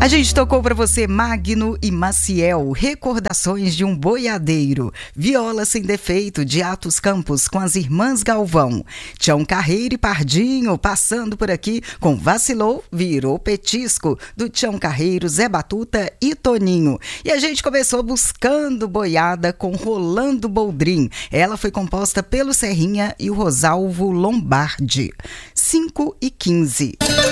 A gente tocou para você Magno e Maciel, Recordações de um Boiadeiro, Viola Sem Defeito de Atos Campos com as Irmãs Galvão, Tião Carreiro e Pardinho passando por aqui com Vacilou, Virou Petisco, do Tião Carreiro, Zé Batuta e Toninho. E a gente começou buscando boiada com Rolando Boldrin. Ela foi composta pelo Serrinha e o Rosalvo Lombardi. 5h15.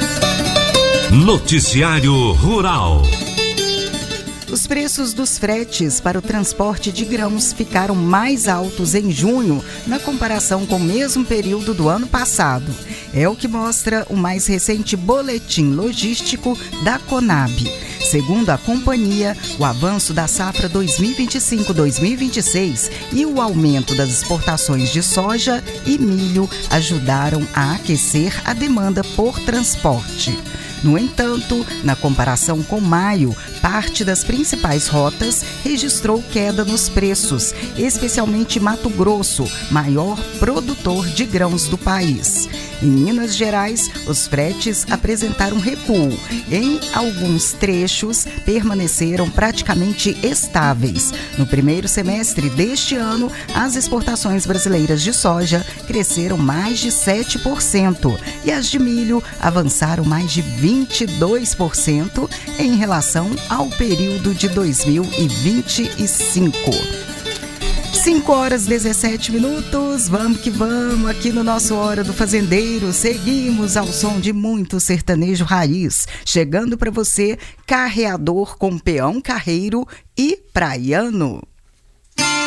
Noticiário Rural. Os preços dos fretes para o transporte de grãos ficaram mais altos em junho, na comparação com o mesmo período do ano passado. É o que mostra o mais recente boletim logístico da Conab. Segundo a companhia, o avanço da safra 2025-2026 e o aumento das exportações de soja e milho ajudaram a aquecer a demanda por transporte. No entanto, na comparação com maio, parte das principais rotas registrou queda nos preços, especialmente Mato Grosso, maior produtor de grãos do país. Em Minas Gerais, os fretes apresentaram recuo. Em alguns trechos, permaneceram praticamente estáveis. No primeiro semestre deste ano, as exportações brasileiras de soja cresceram mais de 7% e as de milho avançaram mais de 22% em relação ao período de 2025. 5h17, vamos que vamos, aqui no nosso Hora do Fazendeiro, seguimos ao som de muito sertanejo raiz, chegando para você, Carreador com Peão Carreiro e Praiano.